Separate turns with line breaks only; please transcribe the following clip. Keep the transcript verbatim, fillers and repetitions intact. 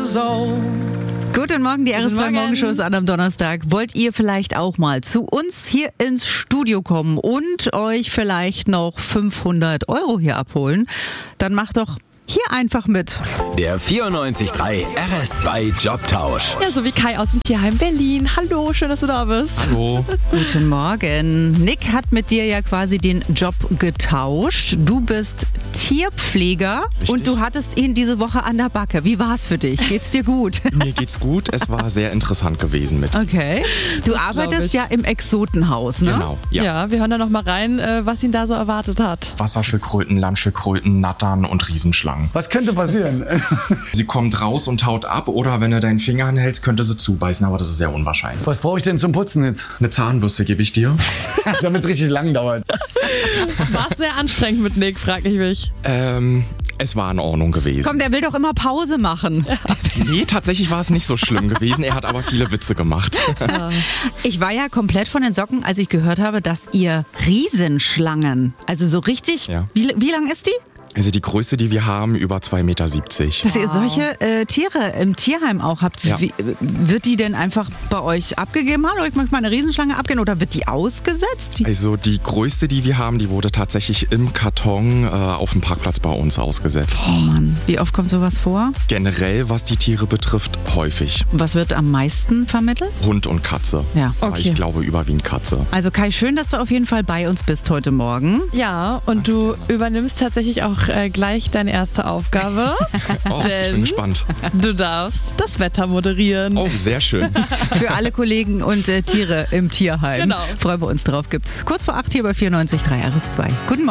years old.
Guten Morgen, die R S zwei Morgenshow ist an am Donnerstag. Wollt ihr vielleicht auch mal zu uns hier ins Studio kommen und euch vielleicht noch fünfhundert Euro hier abholen? Dann macht doch hier einfach mit.
Der vierundneunzig Komma drei R S zwei Jobtausch.
Ja, so wie Kai aus dem Tierheim Berlin. Hallo, schön, dass du da bist.
Hallo.
Guten Morgen. Nick hat mit dir ja quasi den Job getauscht. Du bist Tierpfleger.
Richtig.
Und du hattest ihn diese Woche an der Backe. Wie war's für dich? Geht's dir gut?
Mir geht's gut. Es war sehr interessant gewesen mit.
Okay. Du
Das glaub
arbeitest
ich.
ja im Exotenhaus, ne?
Genau. Ja.
Ja, wir hören da noch mal rein, äh, was ihn da so erwartet hat.
Wasserschildkröten, Landschildkröten, Nattern und Riesenschlangen.
Was könnte passieren?
Sie kommt raus und haut ab oder wenn du deinen Finger anhältst, könnte sie zubeißen, aber das ist sehr unwahrscheinlich.
Was brauche ich denn zum Putzen jetzt?
Eine Zahnbürste gebe ich dir.
Damit es richtig lang dauert.
War es sehr anstrengend mit Nick, frag ich mich.
Ähm, es war in Ordnung gewesen.
Komm, der will doch immer Pause machen.
Nee, tatsächlich war es nicht so schlimm gewesen. Er hat aber viele Witze gemacht.
Ich war ja komplett von den Socken, als ich gehört habe, dass ihr Riesenschlangen, also so richtig,
Ja.
wie, wie lang ist die?
Also die größte, die wir haben, über zwei Meter siebzig.
Dass ihr solche äh, Tiere im Tierheim auch habt.
Ja.
Wie, wird die denn einfach bei euch abgegeben? Hallo, ich möchte mal eine Riesenschlange abgeben oder wird die ausgesetzt? Wie?
Also die größte, die wir haben, die wurde tatsächlich im Karton äh, auf dem Parkplatz bei uns ausgesetzt.
Oh Mann, wie oft kommt sowas vor?
Generell, was die Tiere betrifft, häufig.
Was wird am meisten vermittelt?
Hund und Katze.
Ja.
Aber
Okay.
ich glaube überwiegend Katze.
Also Kai, schön, dass du auf jeden Fall bei uns bist heute Morgen.
Ja, und du übernimmst tatsächlich auch äh, gleich deine erste Aufgabe.
Oh, ich
Denn
bin gespannt.
Du darfst das Wetter moderieren.
Oh, sehr schön.
Für alle Kollegen und äh, Tiere im Tierheim.
Genau.
Freuen wir uns drauf. Gibt's kurz vor acht hier bei vierundneunzig Komma drei R S zwei. Guten Morgen.